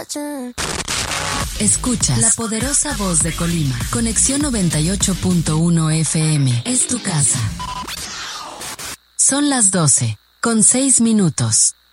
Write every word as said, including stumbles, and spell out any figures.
Escuchas la poderosa voz de Colima. Conexión noventa y ocho punto uno F M. Es tu casa. Son las doce, con seis minutos.